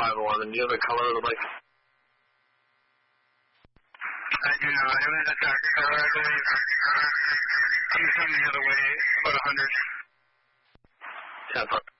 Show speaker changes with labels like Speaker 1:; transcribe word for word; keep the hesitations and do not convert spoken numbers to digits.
Speaker 1: five eleven. Do you have the color of the bike?
Speaker 2: I do not. It was a tractor trailer, I believe. He was coming the other way, about one hundred.
Speaker 1: ten foot.